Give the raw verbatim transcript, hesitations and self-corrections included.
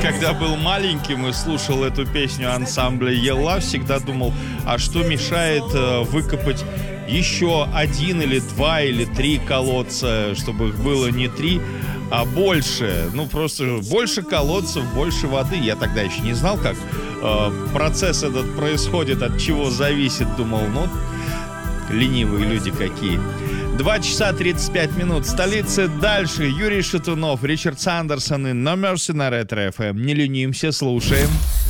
когда был маленьким и слушал эту песню ансамбля Ела, всегда думал, а что мешает э, выкопать еще один или два или три колодца, чтобы их было не три, а больше. Ну, просто больше колодцев, больше воды. Я тогда еще не знал, как э, процесс этот происходит, от чего зависит. Думал, ну, ленивые люди какие. два часа тридцать пять минут. Столица дальше. Юрий Шатунов, Ричард Сандерсон и No Mercy на Ретро эф эм. Не ленимся, слушаем.